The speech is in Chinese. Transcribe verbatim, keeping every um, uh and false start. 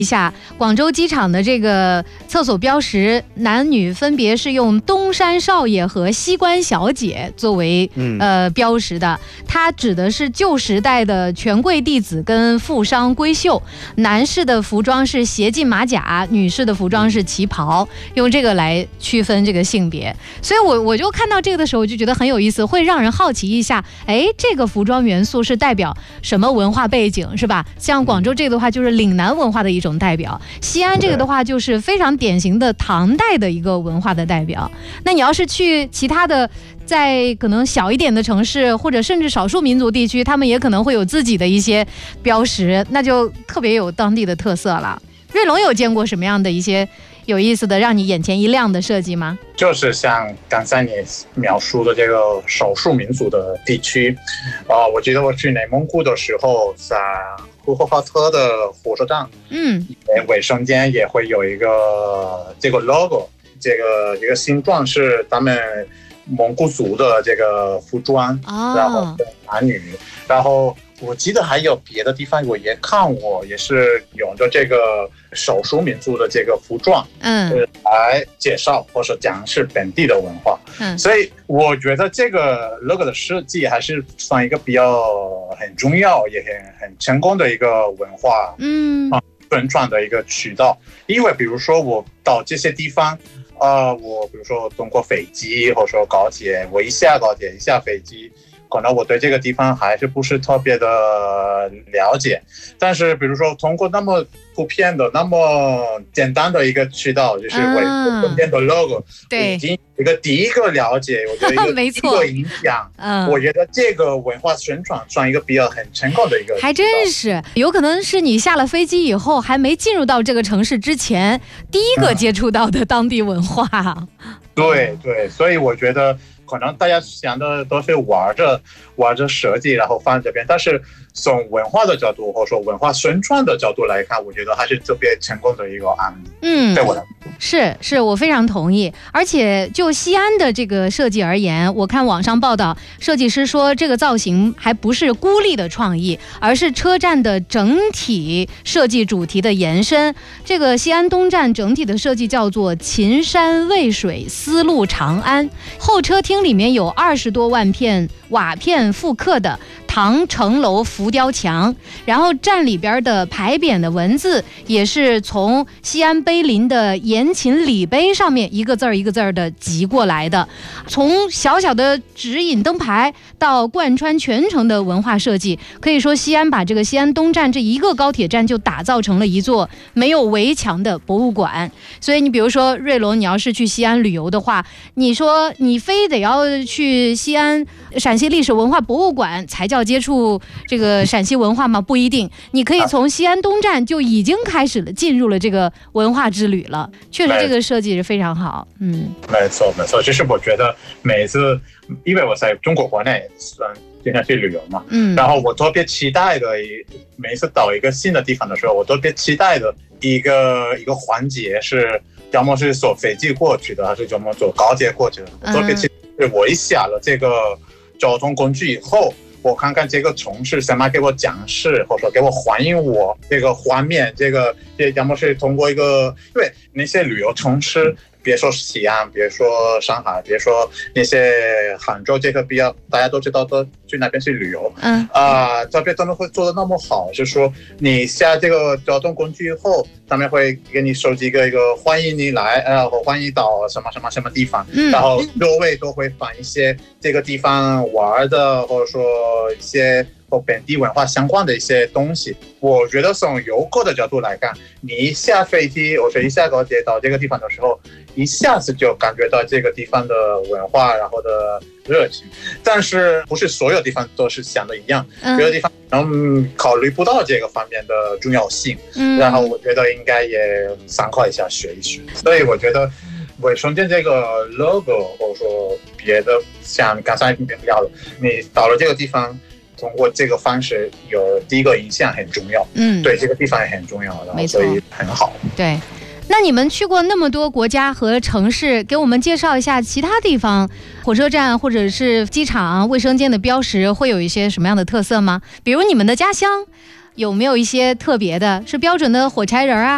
一下广州机场的这个厕所标识，男女分别是用东山少爷和西关小姐作为、嗯、呃标识的。它指的是旧时代的权贵弟子跟富商闺秀，男士的服装是斜襟马甲，女士的服装是旗袍，用这个来区分这个性别。所以我我就看到这个的时候，我就觉得很有意思，会让人好奇一下，哎，这个服装元素是代表什么文化背景，是吧？像广州这个的话，就是岭南文化的一种代表，西安这个的话就是非常典型的唐代的一个文化的代表。那你要是去其他的在可能小一点的城市，或者甚至少数民族地区，他们也可能会有自己的一些标识，那就特别有当地的特色了。瑞龙有见过什么样的一些有意思的让你眼前一亮的设计吗？ 就是像刚才你描述的这个少数民族的地区，呃，我记得我去内蒙古的时候，在呼和浩特的火车站，嗯，卫生间也会有一个这个 logo， 这个一个形状是他们蒙古族的这个服装，哦、然后男女，然后我记得还有别的地方我也看过，也是用着这个少数民族的这个服装，嗯，来介绍或者讲是本地的文化，嗯，所以我觉得这个 logo 的设计还是算一个比较很重要也很很成功的一个文化，嗯，宣传的一个渠道。因为比如说我到这些地方，呃，我比如说通过飞机或者说高铁，我一下高铁一下飞机，可能我对这个地方还是不是特别的了解，但是比如说通过那么普遍的、那么简单的一个渠道，就是微文件的 logo， 对，已经一个第一个了解，我觉得一个第一个影响，嗯，我觉得这个文化宣传算一个比较很成功的一个， 还真是有可能是你下了飞机以后，还没进入到这个城市之前，第一个接触到的当地文化。嗯、 对对，所以我觉得。可能大家想的都是玩着玩着设计，然后放这边，但是从文化的角度或者说文化宣传的角度来看，我觉得还是特别成功的一个案例。嗯，对我来说是是，我非常同意。而且就西安的这个设计而言，我看网上报道，设计师说这个造型还不是孤立的创意，而是车站的整体设计主题的延伸。这个西安东站整体的设计叫做秦山渭水丝路长安，候车厅里面有二十多万片瓦片复刻的唐城楼浮雕墙，然后站里边的牌匾的文字也是从西安碑林的严秦礼碑上面一个字儿一个字儿的集过来的。从小小的指引灯牌到贯穿全城的文化设计，可以说西安把这个西安东站这一个高铁站就打造成了一座没有围墙的博物馆。所以你比如说瑞龙，你要是去西安旅游的话，你说你非得要去西安陕西历史文化博物馆才叫接触这个陕西文化吗？不一定，你可以从西安东站就已经开始了进入了这个文化之旅了。确实这个设计是非常好。嗯， 没错没错，就是我觉得每次因为我在中国国内经常去旅游嘛，嗯，然后我特别期待的每次到一个新的地方的时候，我特别期待的一个一个环节是要么是坐飞机过去的，还是要么坐高铁过去的。我特别期待我一下了这个交通工具以后，我看看这个城市怎么给我讲示，或者说给我还原我这个画面，这个要么是通过一个，因为那些旅游城市，别说西安，别说上海，别说那些杭州，这个比较大家都知道，都去那边去旅游，嗯啊、呃，这边他们会做的那么好，就是说你下这个交通工具以后，他们会给你收集一个一个欢迎你来，呃，欢迎到什么什么什么地方，嗯、然后周围都会放一些这个地方玩的，或者说一些和本地文化相关的一些东西。我觉得从游客的角度来看，你一下飞机或者一下高铁到这个地方的时候，一下子就感觉到这个地方的文化，然后的热情。但是不是所有地方都是想的一样，有的地方嗯考虑不到这个方面的重要性，嗯，然后我觉得应该也参考一下学一学。所以我觉得卫生间这个 logo 或者说别的，像刚才聊的，你到了这个地方，通过这个方式有第一个印象很重要，嗯，对这个地方也很重要的，所以很好。 对，那你们去过那么多国家和城市，给我们介绍一下其他地方火车站或者是机场卫生间的标识会有一些什么样的特色吗？比如你们的家乡有没有一些特别的，是标准的火柴人啊，